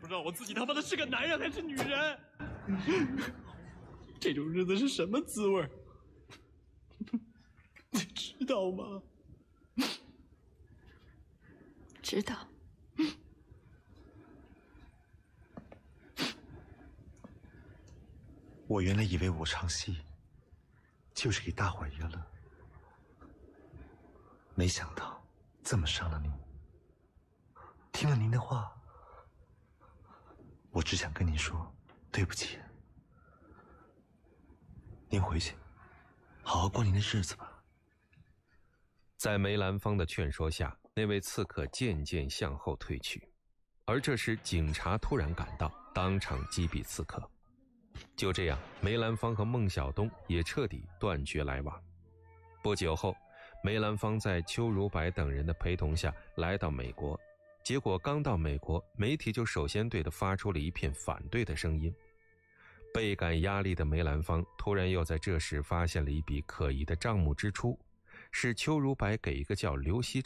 知道我自己他妈的是个男人还是女人。这种日子是什么滋味？你知道吗？ 知道。 我原来以为我唱戏就是给大伙儿娱乐，没想到这么伤了您。听了您的话，我只想跟您说对不起。您回去好好过您的日子吧。 在梅兰芳的劝说下，那位刺客渐渐向后退去，而这时警察突然赶到，当场击毙刺客。就这样，梅兰芳和孟小冬也彻底断绝来往。不久后，梅兰芳在邱如白等人的陪同下来到美国，结果刚到美国，媒体就首先对他发出了一片反对的声音。倍感压力的梅兰芳突然又在这时发现了一笔可疑的账目支出，是邱如白给一个叫刘锡